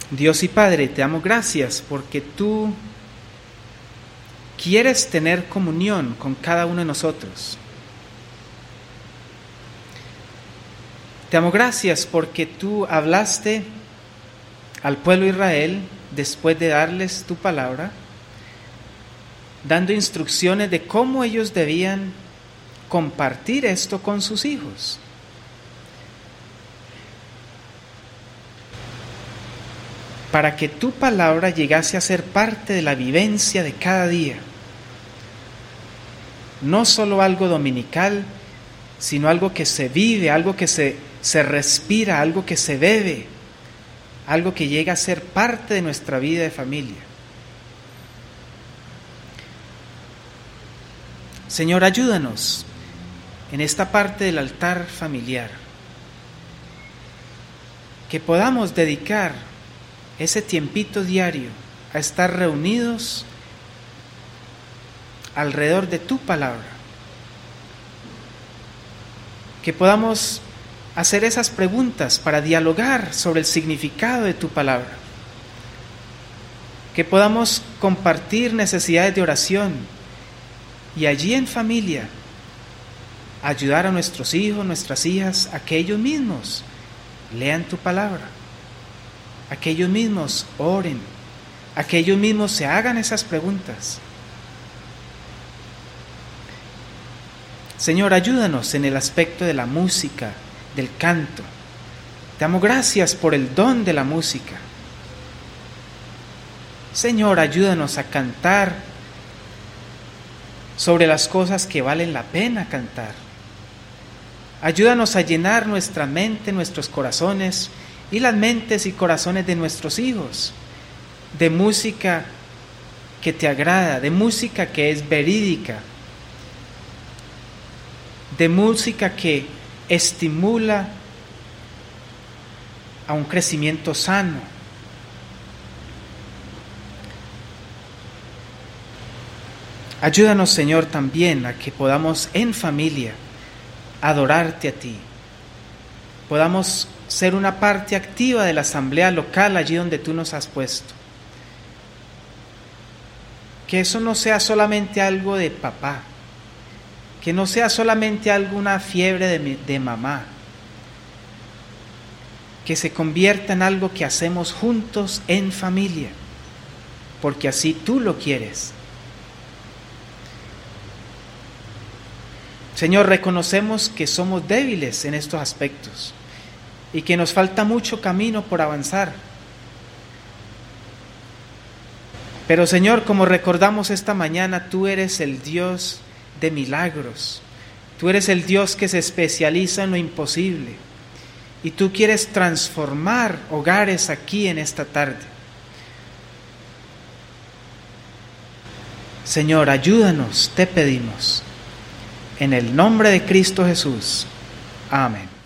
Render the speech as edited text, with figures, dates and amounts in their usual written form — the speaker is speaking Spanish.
Dios y Padre, te damos gracias porque tú quieres tener comunión con cada uno de nosotros. Te damos gracias porque tú hablaste al pueblo de Israel después de darles tu palabra, dando instrucciones de cómo ellos debían compartir esto con sus hijos. Para que tu palabra llegase a ser parte de la vivencia de cada día. No solo algo dominical, sino algo que se vive, algo que se respira, algo que se bebe, algo que llega a ser parte de nuestra vida de familia. Señor, ayúdanos en esta parte del altar familiar, que podamos dedicar ese tiempito diario a estar reunidos alrededor de tu palabra, que podamos hacer esas preguntas para dialogar sobre el significado de tu palabra, que podamos compartir necesidades de oración y allí en familia ayudar a nuestros hijos, nuestras hijas, a que ellos mismos lean tu palabra, a que ellos mismos oren, a que ellos mismos se hagan esas preguntas. Señor, ayúdanos en el aspecto de la música, del canto. Te damos gracias por el don de la música. Señor, ayúdanos a cantar sobre las cosas que valen la pena cantar. Ayúdanos a llenar nuestra mente, nuestros corazones y las mentes y corazones de nuestros hijos de música que te agrada, de música que es verídica, de música que estimula a un crecimiento sano. Ayúdanos, Señor, también a que podamos en familia adorarte a ti, podamos ser una parte activa de la asamblea local allí donde tú nos has puesto. Que eso no sea solamente algo de papá, que no sea solamente alguna fiebre de mamá, que se convierta en algo que hacemos juntos en familia, porque así tú lo quieres. Señor, reconocemos que somos débiles en estos aspectos y que nos falta mucho camino por avanzar. Pero Señor, como recordamos esta mañana, tú eres el Dios de milagros. Tú eres el Dios que se especializa en lo imposible. Y tú quieres transformar hogares aquí en esta tarde. Señor, ayúdanos, te pedimos. En el nombre de Cristo Jesús. Amén.